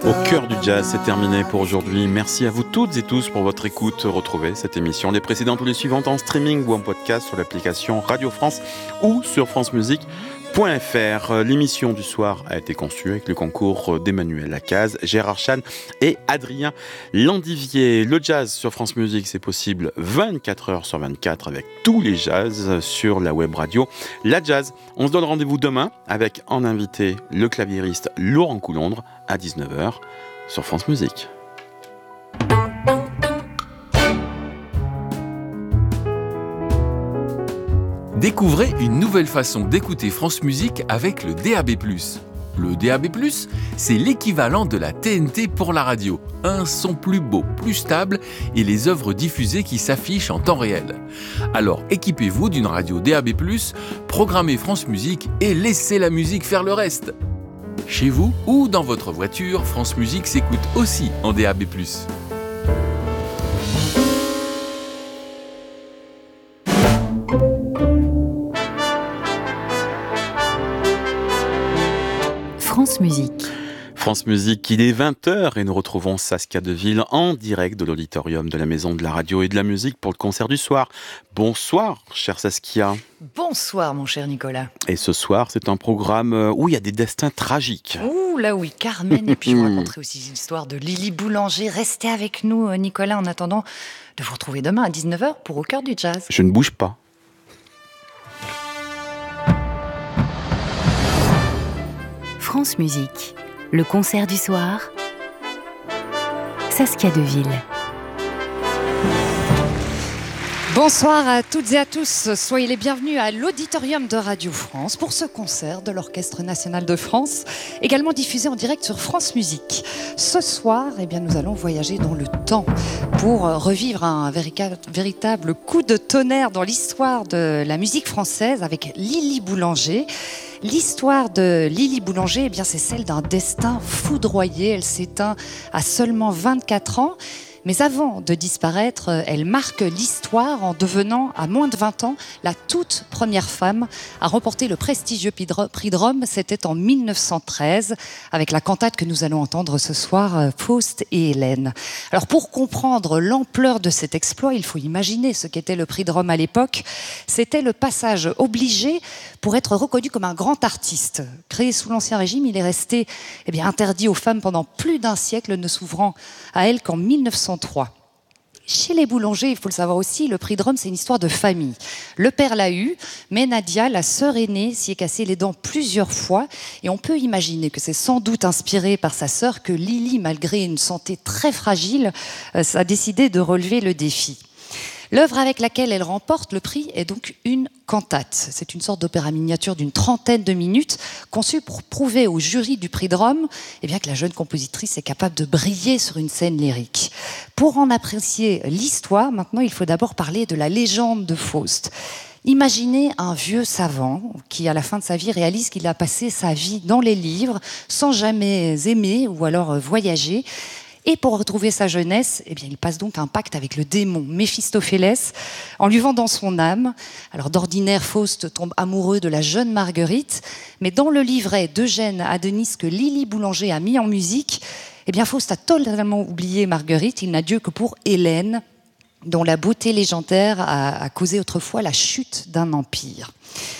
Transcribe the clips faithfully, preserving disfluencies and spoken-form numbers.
Au cœur du jazz, c'est terminé pour aujourd'hui. Merci à vous toutes et tous pour votre écoute. Retrouvez cette émission, les précédentes ou les suivantes en streaming ou en podcast sur l'application Radio France ou sur francemusique point f r. L'émission du soir a été conçue avec le concours d'Emmanuel Lacaze, Gérard Chan et Adrien Landivier. Le jazz sur France Musique, c'est possible vingt-quatre heures sur vingt-quatre avec tous les jazz sur la web radio La Jazz. On se donne rendez-vous demain avec en invité le claviériste Laurent Coulondre à dix-neuf heures sur France Musique. Découvrez une nouvelle façon d'écouter France Musique avec le D A B plus. Le D A B plus, c'est l'équivalent de la T N T pour la radio. Un son plus beau, plus stable et les œuvres diffusées qui s'affichent en temps réel. Alors équipez-vous d'une radio D A B plus, programmez France Musique et laissez la musique faire le reste. Chez vous ou dans votre voiture, France Musique s'écoute aussi en D A B plus. France Musique. France Musique, il est vingt heures et nous retrouvons Saskia Deville en direct de l'auditorium de la Maison de la Radio et de la Musique pour le concert du soir. Bonsoir, chère Saskia. Bonsoir, mon cher Nicolas. Et ce soir, c'est un programme où il y a des destins tragiques. Ouh, là oui, Carmen. Et puis je vous raconterai aussi l'histoire de Lily Boulanger. Restez avec nous, Nicolas, en attendant de vous retrouver demain à dix-neuf heures pour Au cœur du jazz. Je ne bouge pas. France Musique, le concert du soir, Saskia Deville. Bonsoir à toutes et à tous, soyez les bienvenus à l'auditorium de Radio France pour ce concert de l'Orchestre National de France, également diffusé en direct sur France Musique. Ce soir, eh bien, nous allons voyager dans le temps pour revivre un véritable coup de tonnerre dans l'histoire de la musique française avec Lily Boulanger. L'histoire de Lily Boulanger, eh bien, c'est celle d'un destin foudroyé. Elle s'éteint à seulement vingt-quatre ans. Mais avant de disparaître, elle marque l'histoire en devenant, à moins de vingt ans, la toute première femme à remporter le prestigieux prix de Rome. C'était en mille neuf cent treize, avec la cantate que nous allons entendre ce soir, Faust et Hélène. Alors pour comprendre l'ampleur de cet exploit, il faut imaginer ce qu'était le prix de Rome à l'époque. C'était le passage obligé pour être reconnu comme un grand artiste. Créé sous l'Ancien Régime, il est resté eh bien, interdit aux femmes pendant plus d'un siècle, ne s'ouvrant à elles qu'en mille neuf cent trois. Chez les Boulanger, il faut le savoir aussi, le prix de Rome, c'est une histoire de famille. Le père l'a eu, mais Nadia, la sœur aînée, s'y est cassé les dents plusieurs fois. Et on peut imaginer que c'est sans doute inspiré par sa sœur que Lily, malgré une santé très fragile, a décidé de relever le défi. L'œuvre avec laquelle elle remporte le prix est donc une cantate. C'est une sorte d'opéra miniature d'une trentaine de minutes, conçue pour prouver au jury du prix de Rome eh bien, que la jeune compositrice est capable de briller sur une scène lyrique. Pour en apprécier l'histoire, maintenant, il faut d'abord parler de la légende de Faust. Imaginez un vieux savant qui, à la fin de sa vie, réalise qu'il a passé sa vie dans les livres, sans jamais aimer ou alors voyager. Et pour retrouver sa jeunesse, eh bien, il passe donc un pacte avec le démon Méphistophélès en lui vendant son âme. Alors d'ordinaire, Faust tombe amoureux de la jeune Marguerite, mais dans le livret d'Eugène Adenis que Lily Boulanger a mis en musique, eh bien, Faust a totalement oublié Marguerite. Il n'a Dieu que pour Hélène, dont la beauté légendaire a, a causé autrefois la chute d'un empire.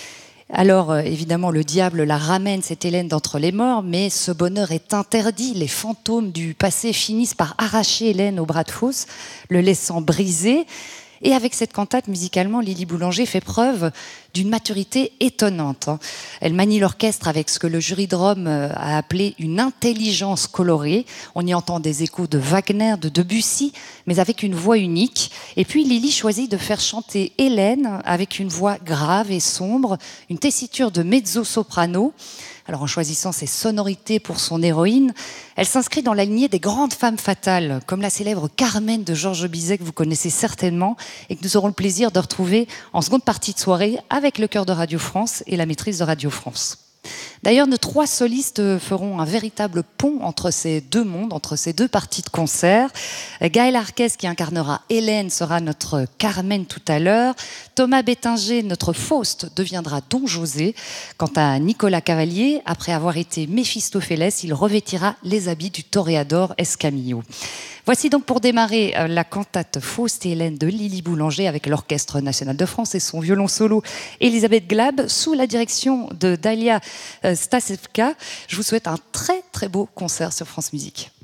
Alors, évidemment, le diable la ramène, cette Hélène, d'entre les morts, mais ce bonheur est interdit. Les fantômes du passé finissent par arracher Hélène au bras de Faust, le laissant brisé. Et avec cette cantate, musicalement, Lily Boulanger fait preuve d'une maturité étonnante. Elle manie l'orchestre avec ce que le jury de Rome a appelé une intelligence colorée. On y entend des échos de Wagner, de Debussy, mais avec une voix unique. Et puis Lily choisit de faire chanter Hélène avec une voix grave et sombre, une tessiture de mezzo-soprano. Alors en choisissant ses sonorités pour son héroïne, elle s'inscrit dans la lignée des grandes femmes fatales, comme la célèbre Carmen de Georges Bizet, que vous connaissez certainement, et que nous aurons le plaisir de retrouver en seconde partie de soirée avec le chœur de Radio France et la maîtrise de Radio France. D'ailleurs, nos trois solistes feront un véritable pont entre ces deux mondes, entre ces deux parties de concert. Gaël Arquez, qui incarnera Hélène, sera notre Carmen tout à l'heure. Thomas Bettinger, notre Faust, deviendra Don José. Quant à Nicolas Cavalier, après avoir été Méphistophélès, il revêtira les habits du toréador Escamillo. Voici donc pour démarrer la cantate Faust et Hélène de Lily Boulanger avec l'Orchestre national de France et son violon solo Elisabeth Glab sous la direction de Dalia Stasevka. Je vous souhaite un très très beau concert sur France Musique.